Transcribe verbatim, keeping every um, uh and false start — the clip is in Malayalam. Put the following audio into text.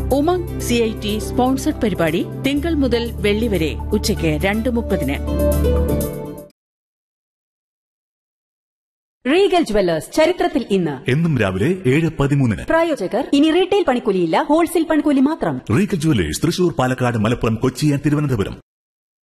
Umang C I T sponsored പരിപാടി തിങ്കൾ മുതൽ വെള്ളി വരെ ഉച്ചയ്ക്ക് രണ്ട് മുപ്പതിന്. റീഗൽ ജുവല്ലേഴ്സ് ചരിത്രത്തിൽ ഇന്ന് എന്നും രാവിലെ ഏഴ് പതിമൂന്നിന്. പ്രായോജകർ ഇനി റീറ്റെയിൽ പണിക്കൂലിയില്ല, ഹോൾസെയിൽ പണിക്കൂലി മാത്രം. Regal jewellers Thrissur, Palakkad, Malappuram, Kochi, Thiruvananthapuram.